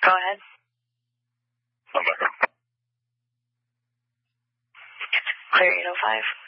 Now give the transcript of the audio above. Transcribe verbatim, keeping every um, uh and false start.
Go ahead. I'm back on. Clear eight oh five.